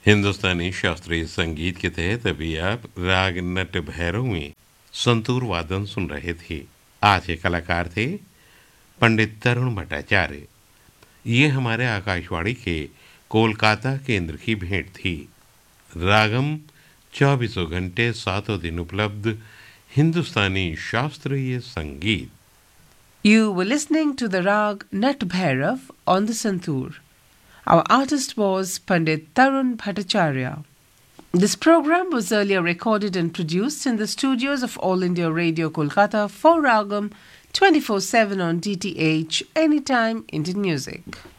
हिंदुस्तानी शास्त्रीय संगीत के तहत अभी आप राग नट भैरव में संतूर वादन सुन रहे थे। आज के कलाकार थे पंडित तरुण भट्टाचार्य। ये हमारे आकाशवाणी के कोलकाता केंद्र की भेंट थी। रागम 24 घंटे 7 दिन उपलब्ध हिंदुस्तानी शास्त्रीय संगीत। You were listening to the rag Nat Bhairav on the Santoor. Our artist was Pandit Tarun Bhattacharya. This program was earlier recorded and produced in the studios of All India Radio Kolkata for Ragam 24/7 on DTH, anytime Indian music.